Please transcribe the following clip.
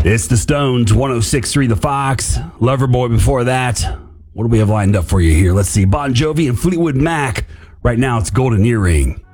It's the Stones, 106.3 The Fox. Loverboy before that. What do we have lined up for you here? Let's see. Bon Jovi and Fleetwood Mac. Right now, it's Golden Earring.